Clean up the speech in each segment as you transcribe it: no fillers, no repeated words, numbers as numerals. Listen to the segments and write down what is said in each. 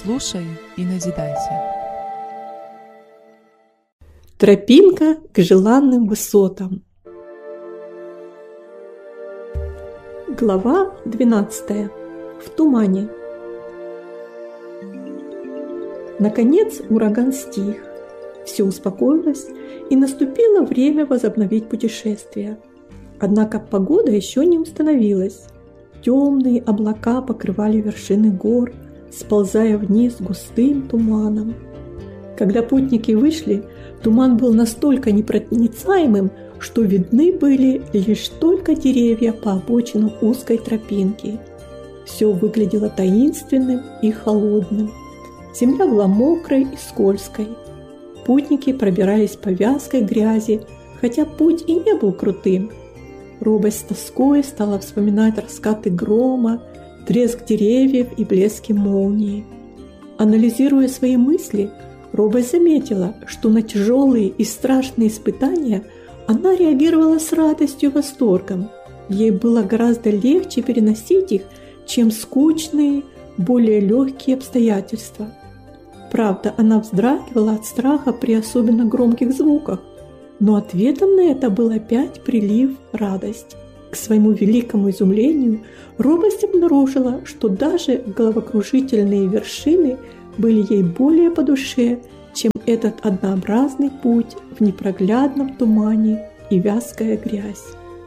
Слушай и назидайся. Тропинка к желанным высотам. Глава 12. В тумане. Наконец ураган стих, все успокоилось, и наступило время возобновить путешествие. Однако погода еще не установилась. Темные облака покрывали вершины гор, сползая вниз густым туманом. Когда путники вышли, туман был настолько непроницаемым, что видны были лишь только деревья по обочинам узкой тропинки. Все выглядело таинственным и холодным. Земля была мокрой и скользкой. Путники пробирались по вязкой грязи, хотя путь и не был крутым. Робость с тоской стала вспоминать раскаты грома, треск деревьев и блески молнии. Анализируя свои мысли, Робость заметила, что на тяжелые и страшные испытания она реагировала с радостью и восторгом. Ей было гораздо легче переносить их, чем скучные, более легкие обстоятельства. Правда, она вздрагивала от страха при особенно громких звуках, но ответом на это был опять прилив радости. К своему великому изумлению, Робость обнаружила, что даже головокружительные вершины были ей более по душе, чем этот однообразный путь в непроглядном тумане и вязкая грязь.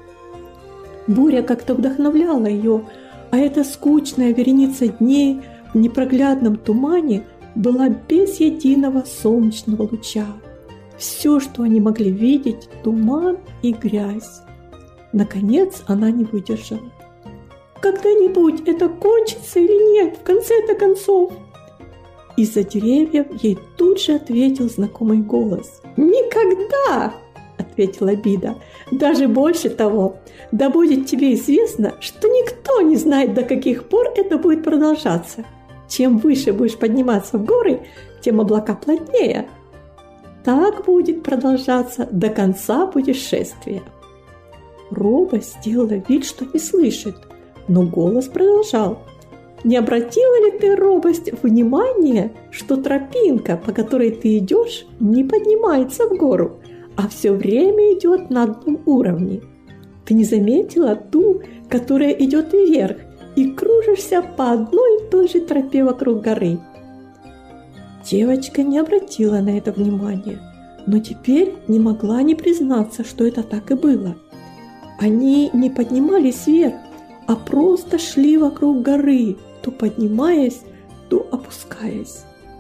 Буря как-то вдохновляла ее, а эта скучная вереница дней в непроглядном тумане была без единого солнечного луча. Все, что они могли видеть, туман и грязь. Наконец она не выдержала. «Когда-нибудь это кончится или нет, в конце-то концов?» Из-за деревьев ей тут же ответил знакомый голос. «Никогда!» – ответила Бида. «Даже больше того, да будет тебе известно, что никто не знает, до каких пор это будет продолжаться. Чем выше будешь подниматься в горы, тем облака плотнее. Так будет продолжаться до конца путешествия». Робость сделала вид, что не слышит, но голос продолжал. «Не обратила ли ты, Робость, внимание, что тропинка, по которой ты идешь, не поднимается в гору, а все время идет на одном уровне? Ты не заметила ту, которая идет вверх, и кружишься по одной и той же тропе вокруг горы?» Девочка не обратила на это внимания, но теперь не могла не признаться, что это так и было. Они не поднимались вверх, а просто шли вокруг горы, то поднимаясь, то опускаясь.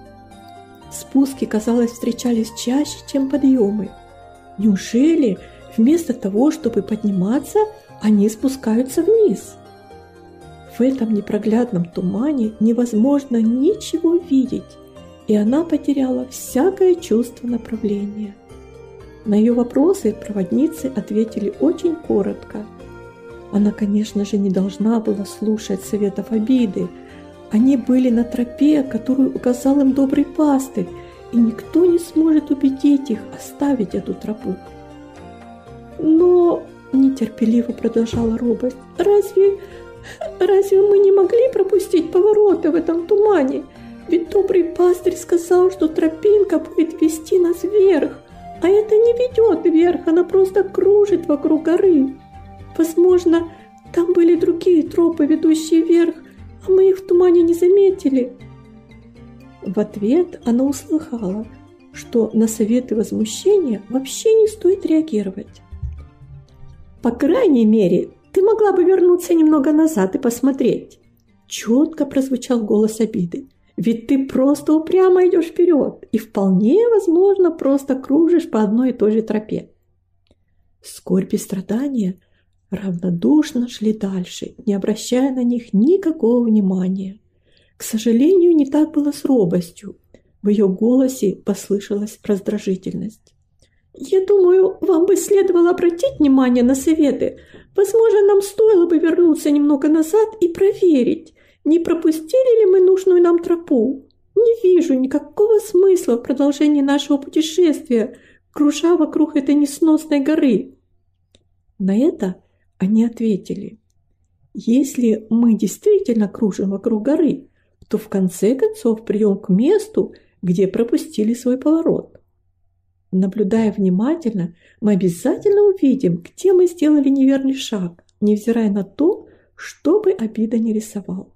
Спуски, казалось, встречались чаще, чем подъемы. Неужели вместо того, чтобы подниматься, они спускаются вниз? В этом непроглядном тумане невозможно ничего видеть, и она потеряла всякое чувство направления. На ее вопросы проводницы ответили очень коротко. Она, конечно же, не должна была слушать советов Обиды. Они были на тропе, которую указал им добрый пастырь, и никто не сможет убедить их оставить эту тропу. «Но, – нетерпеливо продолжала Робость, – разве мы не могли пропустить повороты в этом тумане? Ведь добрый пастырь сказал, что тропинка будет вести нас вверх, а это не ведет вверх, она просто кружит вокруг горы. Возможно, там были другие тропы, ведущие вверх, а мы их в тумане не заметили». В ответ она услыхала, что на советы возмущения вообще не стоит реагировать. «По крайней мере, ты могла бы вернуться немного назад и посмотреть», – четко прозвучал голос Обиды. «Ведь ты просто упрямо идешь вперед и вполне возможно просто кружишь по одной и той же тропе». Скорбь и страдания равнодушно шли дальше, не обращая на них никакого внимания. К сожалению, не так было с Робостью. В ее голосе послышалась раздражительность. «Я думаю, вам бы следовало обратить внимание на советы. Возможно, нам стоило бы вернуться немного назад и проверить, не пропустили ли мы нужную нам тропу. Не вижу никакого смысла в продолжении нашего путешествия, кружа вокруг этой несносной горы». На это они ответили: «Если мы действительно кружим вокруг горы, то в конце концов придем к месту, где пропустили свой поворот. Наблюдая внимательно, мы обязательно увидим, где мы сделали неверный шаг, невзирая на то, что бы обида не рисовал.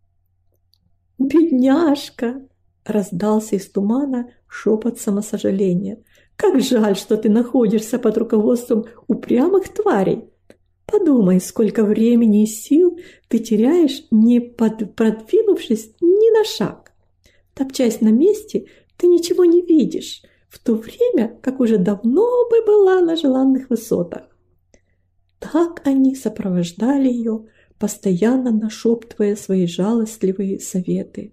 «Бедняжка!» – раздался из тумана шепот самосожаления. «Как жаль, что ты находишься под руководством упрямых тварей! Подумай, сколько времени и сил ты теряешь, не продвинувшись ни на шаг. Топчась на месте, ты ничего не видишь, в то время как уже давно бы была на желанных высотах». Так они сопровождали ее, постоянно нашептывая свои жалостливые советы.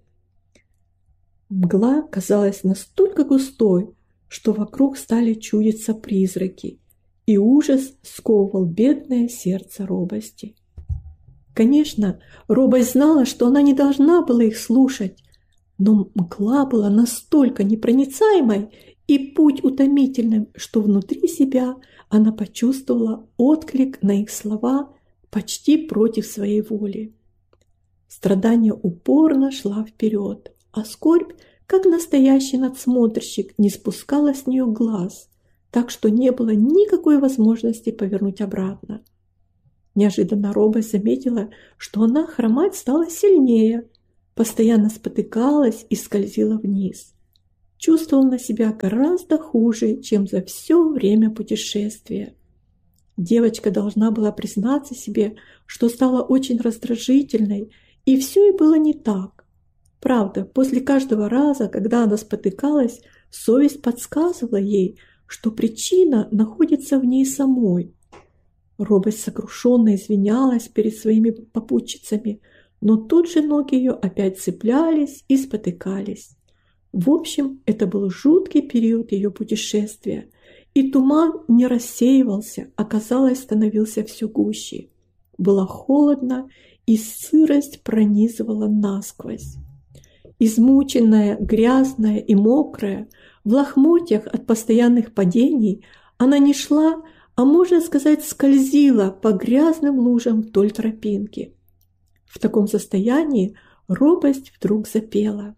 Мгла казалась настолько густой, что вокруг стали чудиться призраки, и ужас сковывал бедное сердце Робости. Конечно, Робость знала, что она не должна была их слушать, но мгла была настолько непроницаемой и путь утомительным, что внутри себя она почувствовала отклик на их слова почти против своей воли. Страдание упорно шла вперед, а скорбь, как настоящий надсмотрщик, не спускала с нее глаз, так что не было никакой возможности повернуть обратно. Неожиданно Робость заметила, что она хромать стала сильнее, постоянно спотыкалась и скользила вниз. Чувствовала на себя гораздо хуже, чем за все время путешествия. Девочка должна была признаться себе, что стала очень раздражительной, и все и было не так. Правда, после каждого раза, когда она спотыкалась, совесть подсказывала ей, что причина находится в ней самой. Робость сокрушенно извинялась перед своими попутчицами, но тут же ноги ее опять цеплялись и спотыкались. В общем, это был жуткий период ее путешествия, и туман не рассеивался, а, казалось, становился все гуще. Было холодно, и сырость пронизывала насквозь. Измученная, грязная и мокрая, в лохмотьях от постоянных падений, она не шла, а, можно сказать, скользила по грязным лужам вдоль тропинки. В таком состоянии Робость вдруг запела.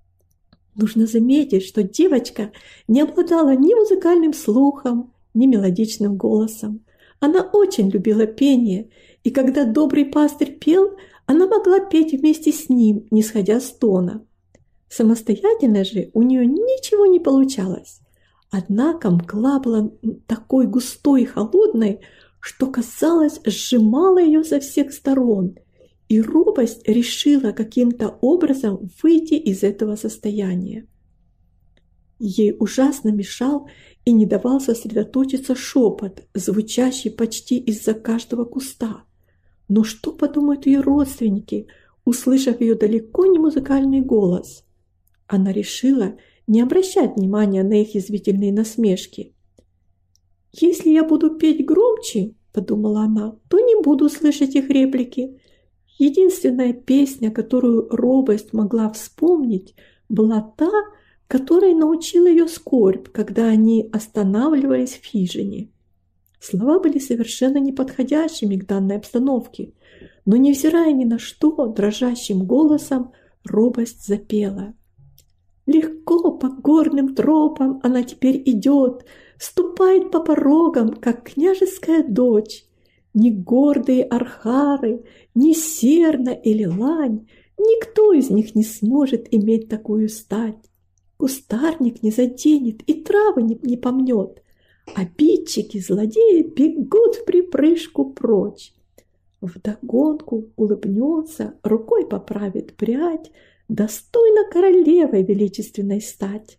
Нужно заметить, что девочка не обладала ни музыкальным слухом, ни мелодичным голосом. Она очень любила пение, и когда добрый пастырь пел, она могла петь вместе с ним, не сходя с тона. Самостоятельно же у нее ничего не получалось. Однако мгла была такой густой и холодной, что, казалось, сжимала ее со всех сторон, и Робость решила каким-то образом выйти из этого состояния. Ей ужасно мешал и не давал сосредоточиться шепот, звучащий почти из-за каждого куста. Но что подумают ее родственники, услышав ее далеко не музыкальный голос? Она решила не обращать внимания на их язвительные насмешки. «Если я буду петь громче, — подумала она, — то не буду слышать их реплики». Единственная песня, которую Робость могла вспомнить, была та, которой научила ее скорбь, когда они останавливались в хижине. Слова были совершенно неподходящими к данной обстановке, но, невзирая ни на что, дрожащим голосом Робость запела. Легко по горным тропам она теперь идет, ступает по порогам, как княжеская дочь. Ни гордые архары, ни серна или лань, никто из них не сможет иметь такую стать. Кустарник не заденет и травы не помнет. Обидчики, злодеи бегут вприпрыжку прочь. Вдогонку улыбнется, рукой поправит прядь, достойно королевой величественной стать.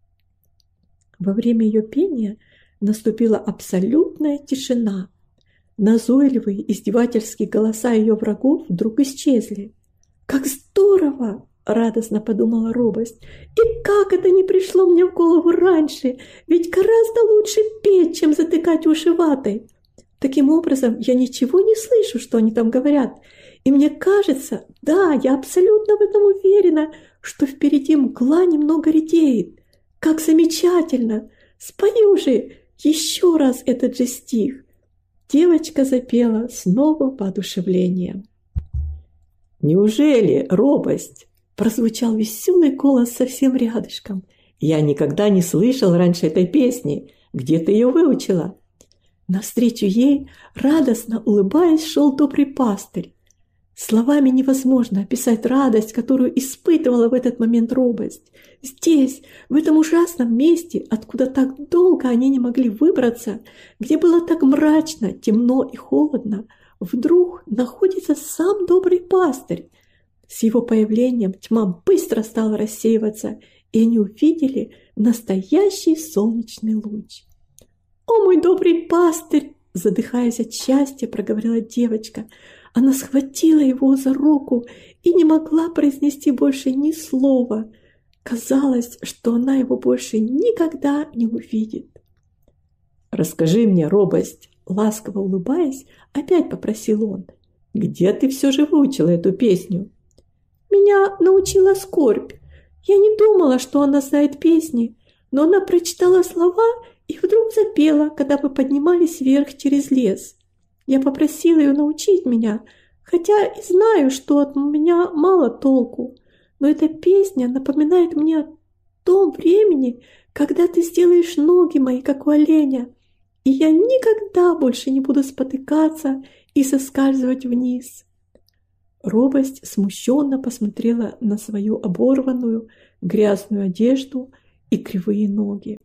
Во время ее пения наступила абсолютная тишина. Назойливые издевательские голоса ее врагов вдруг исчезли. «Как здорово!» – радостно подумала Робость. «И как это не пришло мне в голову раньше? Ведь гораздо лучше петь, чем затыкать уши ватой. Таким образом, я ничего не слышу, что они там говорят. И мне кажется, да, я абсолютно в этом уверена, что впереди мгла немного редеет. Как замечательно! Спою же еще раз этот же стих». Девочка запела с новым воодушевлением. «Неужели, Робость, прозвучал веселый голос совсем рядышком. «Я никогда не слышал раньше этой песни. Где ты ее выучила?» Навстречу ей, радостно улыбаясь, шел добрый пастырь. Словами невозможно описать радость, которую испытывала в этот момент робость. Здесь, в этом ужасном месте, откуда так долго они не могли выбраться, где было так мрачно, темно и холодно, вдруг находится сам добрый пастырь. С его появлением тьма быстро стала рассеиваться, и они увидели настоящий солнечный луч. «О, мой добрый пастырь!» – задыхаясь от счастья, проговорила девочка. Она схватила его за руку и не могла произнести больше ни слова. Казалось, что она его больше никогда не увидит. «Расскажи мне, робость!» – ласково улыбаясь, опять попросил он. «Где ты все же выучила эту песню?» «Меня научила скорбь. Я не думала, что она знает песни, но она прочитала слова и вдруг запела, когда мы поднимались вверх через лес. Я попросила ее научить меня, хотя и знаю, что от меня мало толку, но эта песня напоминает мне о том времени, когда ты сделаешь ноги мои, как у оленя, и я никогда больше не буду спотыкаться и соскальзывать вниз». Робость смущенно посмотрела на свою оборванную, грязную одежду и кривые ноги.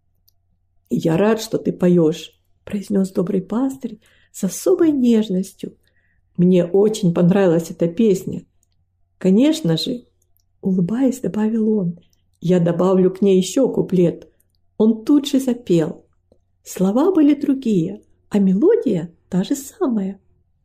«Я рад, что ты поешь», – произнес добрый пастырь с особой нежностью. «Мне очень понравилась эта песня. Конечно же, – улыбаясь, добавил он, – я добавлю к ней еще куплет». Он тут же запел. Слова были другие, а мелодия та же самая.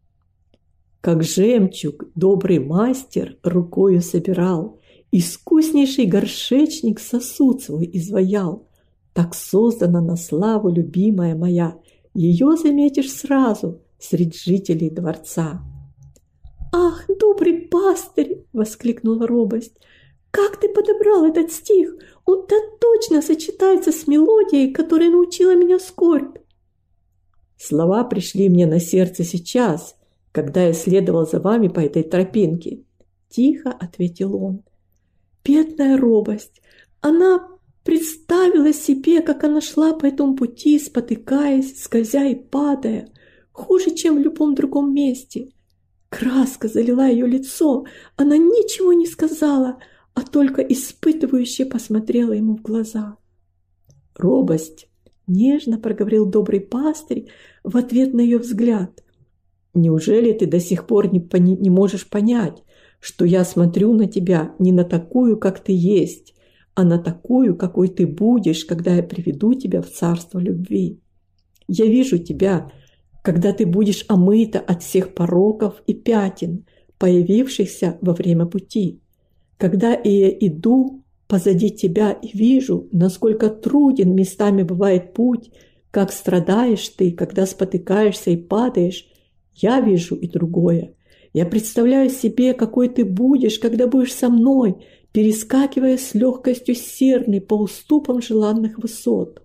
«Как жемчуг добрый мастер рукою собирал, искуснейший горшечник сосуд свой изваял. Так создана на славу любимая моя, ее заметишь сразу среди жителей дворца». «Ах, добрый пастырь!» – воскликнула робость. «Как ты подобрал этот стих? Он-то точно сочетается с мелодией, которая научила меня скорбь». «Слова пришли мне на сердце сейчас, когда я следовал за вами по этой тропинке», – тихо ответил он. Бедная робость! Она представила себе, как она шла по этому пути, спотыкаясь, скользя и падая, хуже, чем в любом другом месте. Краска залила ее лицо, она ничего не сказала, а только испытывающе посмотрела ему в глаза. «Робость!» – нежно проговорил добрый пастырь в ответ на ее взгляд. «Неужели ты до сих пор не можешь понять, что я смотрю на тебя не на такую, как ты есть, а на такую, какой ты будешь, когда я приведу тебя в царство любви? Я вижу тебя, когда ты будешь омыта от всех пороков и пятен, появившихся во время пути. Когда я иду позади тебя и вижу, насколько труден местами бывает путь, как страдаешь ты, когда спотыкаешься и падаешь, я вижу и другое. Я представляю себе, какой ты будешь, когда будешь со мной, перескакивая с легкостью серной по уступам желанных высот.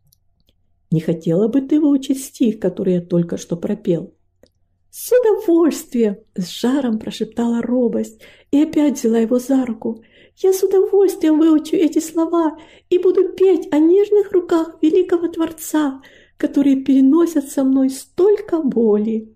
Не хотела бы ты выучить стих, который я только что пропел?» «С удовольствием!» – с жаром прошептала робость и опять взяла его за руку. «Я с удовольствием выучу эти слова и буду петь о нежных руках великого Творца, которые переносят со мной столько боли».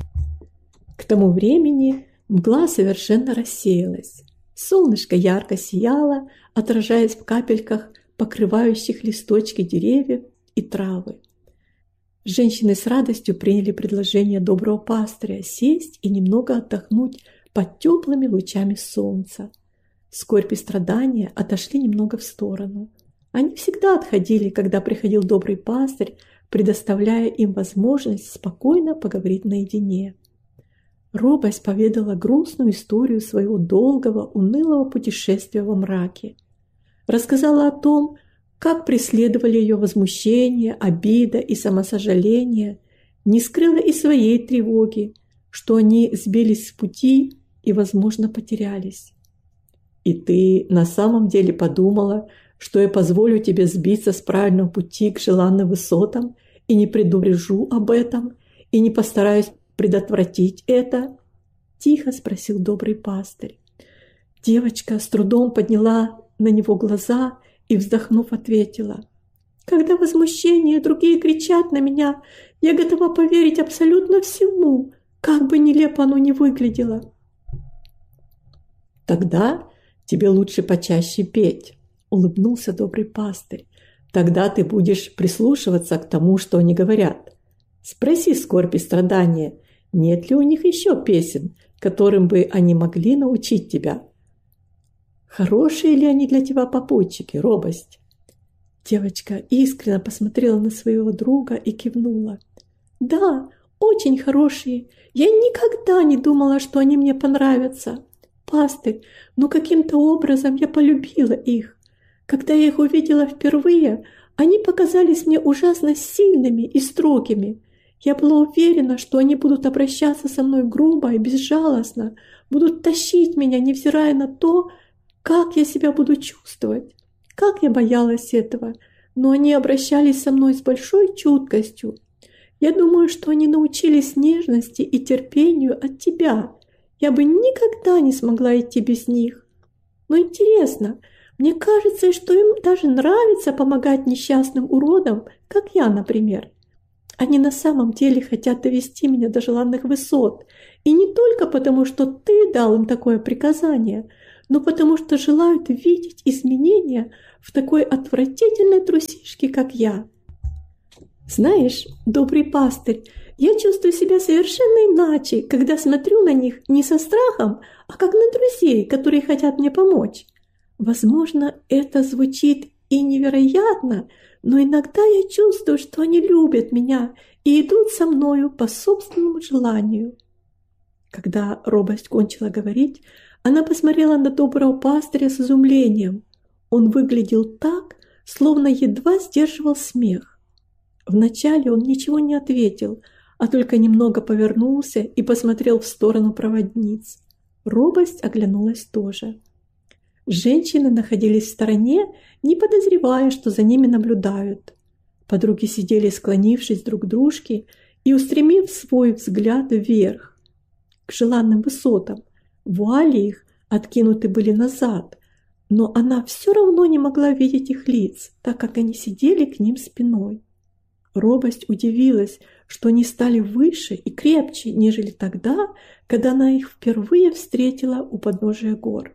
К тому времени мгла совершенно рассеялась. Солнышко ярко сияло, отражаясь в капельках, покрывающих листочки деревьев и травы. Женщины с радостью приняли предложение доброго пастыря сесть и немного отдохнуть под теплыми лучами солнца. Скорбь и страдания отошли немного в сторону. Они всегда отходили, когда приходил добрый пастырь, предоставляя им возможность спокойно поговорить наедине. Робость поведала грустную историю своего долгого, унылого путешествия во мраке. Рассказала о том, как преследовали ее возмущение, обида и самосожаление, не скрыла и своей тревоги, что они сбились с пути и, возможно, потерялись. «И ты на самом деле подумала, что я позволю тебе сбиться с правильного пути к желанным высотам и не предупрежу об этом, и не постараюсь предотвратить это?» – тихо спросил добрый пастырь. Девочка с трудом подняла на него глаза и, вздохнув, ответила: «Когда возмущение другие кричат на меня, я готова поверить абсолютно всему, как бы нелепо оно ни выглядело». «Тогда тебе лучше почаще петь», — улыбнулся добрый пастырь. «Тогда ты будешь прислушиваться к тому, что они говорят. Спроси скорбь и страдания, нет ли у них еще песен, которым бы они могли научить тебя. Хорошие ли они для тебя попутчики, робость?» Девочка искренне посмотрела на своего друга и кивнула. «Да, очень хорошие. Я никогда не думала, что они мне понравятся. Пастырь, но каким-то образом я полюбила их. Когда я их увидела впервые, они показались мне ужасно сильными и строгими. Я была уверена, что они будут обращаться со мной грубо и безжалостно, будут тащить меня, невзирая на то, как я себя буду чувствовать. Как я боялась этого, но они обращались со мной с большой чуткостью. Я думаю, что они научились нежности и терпению от тебя. Я бы никогда не смогла идти без них. Но интересно, мне кажется, что им даже нравится помогать несчастным уродам, как я, например. Они на самом деле хотят довести меня до желанных высот. И не только потому, что ты дал им такое приказание, но потому что желают видеть изменения в такой отвратительной трусишке, как я. Знаешь, добрый пастырь, я чувствую себя совершенно иначе, когда смотрю на них не со страхом, а как на друзей, которые хотят мне помочь. Возможно, это звучит и невероятно, но иногда я чувствую, что они любят меня и идут со мною по собственному желанию». Когда робость кончила говорить, она посмотрела на доброго пастыря с изумлением. Он выглядел так, словно едва сдерживал смех. Вначале он ничего не ответил, а только немного повернулся и посмотрел в сторону проводниц. Робость оглянулась тоже. Женщины находились в стороне, не подозревая, что за ними наблюдают. Подруги сидели, склонившись друг к дружке и устремив свой взгляд вверх, к желанным высотам. Вуали их откинуты были назад, но она все равно не могла видеть их лиц, так как они сидели к ним спиной. Робость удивилась, что они стали выше и крепче, нежели тогда, когда она их впервые встретила у подножия гор.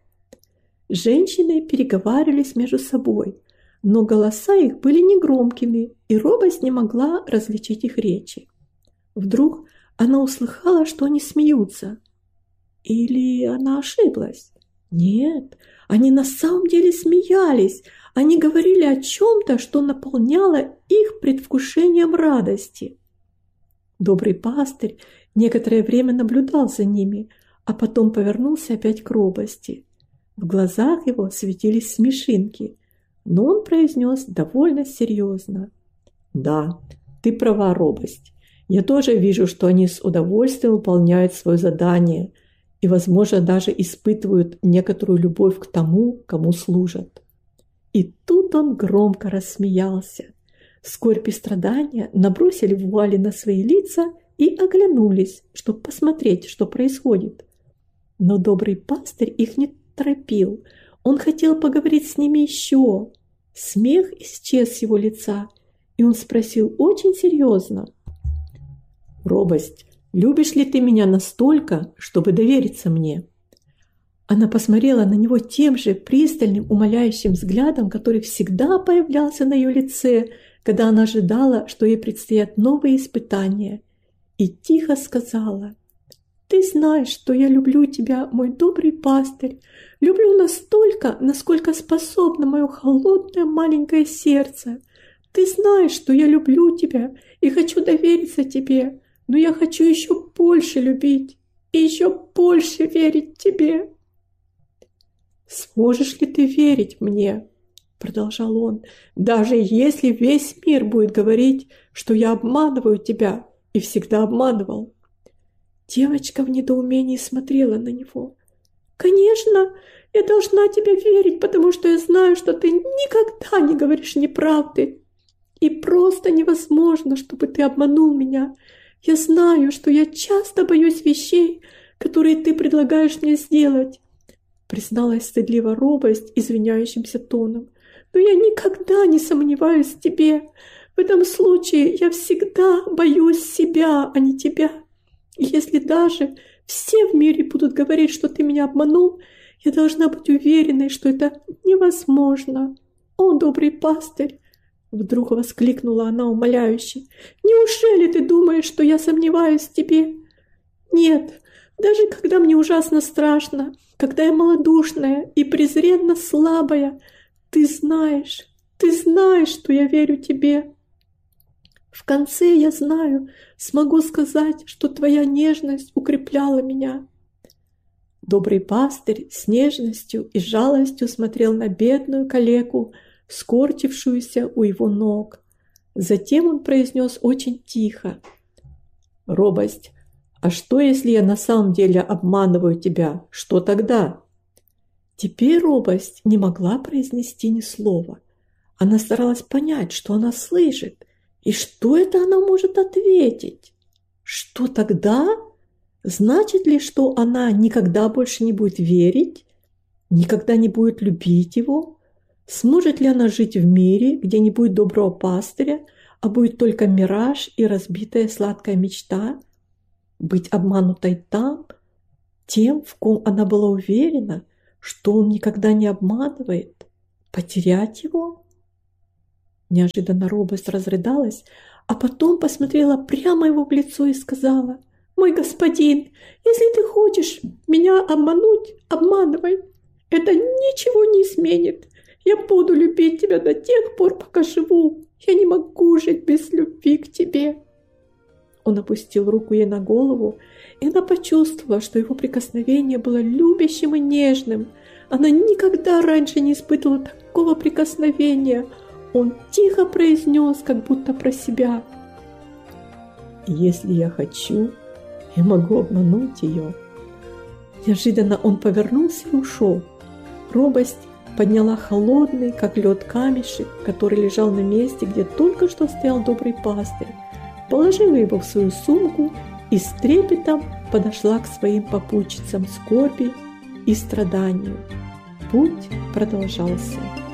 Женщины переговаривались между собой, но голоса их были негромкими, и робость не могла различить их речи. Вдруг она услыхала, что они смеются. Или она ошиблась? Нет, они на самом деле смеялись. Они говорили о чем-то, что наполняло их предвкушением радости. Добрый пастырь некоторое время наблюдал за ними, а потом повернулся опять к робости. В глазах его светились смешинки, но он произнес довольно серьезно: «Да, ты права, робость. Я тоже вижу, что они с удовольствием выполняют свое задание и, возможно, даже испытывают некоторую любовь к тому, кому служат». И тут он громко рассмеялся. Скорбь и страдания набросили вуали на свои лица и оглянулись, чтобы посмотреть, что происходит. Но добрый пастырь их не торопил. Он хотел поговорить с ними еще. Смех исчез с его лица, и он спросил очень серьезно: «Робость, любишь ли ты меня настолько, чтобы довериться мне?» Она посмотрела на него тем же пристальным, умоляющим взглядом, который всегда появлялся на ее лице, когда она ожидала, что ей предстоят новые испытания, и тихо сказала: «Ты знаешь, что я люблю тебя, мой добрый пастырь, люблю настолько, насколько способно мое холодное маленькое сердце. Ты знаешь, что я люблю тебя и хочу довериться тебе, но я хочу еще больше любить и еще больше верить тебе». «Сможешь ли ты верить мне?» — продолжал он, «даже если весь мир будет говорить, что я обманываю тебя и всегда обманывал?» Девочка в недоумении смотрела на него. «Конечно, я должна тебе верить, потому что я знаю, что ты никогда не говоришь неправды. И просто невозможно, чтобы ты обманул меня. Я знаю, что я часто боюсь вещей, которые ты предлагаешь мне сделать. призналась стыдливо робость извиняющимся тоном. «Но я никогда не сомневаюсь в тебе. В этом случае я всегда боюсь себя, а не тебя. И если даже все в мире будут говорить, что ты меня обманул, я должна быть уверенной, что это невозможно. О, добрый пастырь!» Вдруг воскликнула она умоляюще. «Неужели ты думаешь, что я сомневаюсь в тебе? Нет, даже когда мне ужасно страшно, когда я малодушная и презренно слабая, ты знаешь, что я верю тебе. В конце, я знаю, смогу сказать, что твоя нежность укрепляла меня». Добрый пастырь с нежностью и жалостью смотрел на бедную калеку, скорчившуюся у его ног. Затем он произнес очень тихо: «Робость, а что, если я на самом деле обманываю тебя? Что тогда?» Теперь робость не могла произнести ни слова. Она старалась понять, что она слышит, и что это она может ответить. Что тогда? Значит ли, что она никогда больше не будет верить, никогда не будет любить его? Сможет ли она жить в мире, где не будет доброго пастыря, а будет только мираж и разбитая сладкая мечта? Быть обманутой там, тем, в ком она была уверена, что он никогда не обманывает? Потерять его? Неожиданно робость разрыдалась, а потом посмотрела прямо ему в лицо и сказала: «Мой господин, если ты хочешь меня обмануть, обманывай. Это ничего не изменит. Я буду любить тебя до тех пор, пока живу. Я не могу жить без любви к тебе». Он опустил руку ей на голову, и она почувствовала, что его прикосновение было любящим и нежным. Она никогда раньше не испытывала такого прикосновения. Он тихо произнес, как будто про себя: «Если я хочу, я могу обмануть ее». Неожиданно он повернулся и ушел. Робость подняла холодный, как лед, камешек, который лежал на месте, где только что стоял добрый пастырь, положила его в свою сумку и с трепетом подошла к своим попутчицам скорби и страданию. Путь продолжался.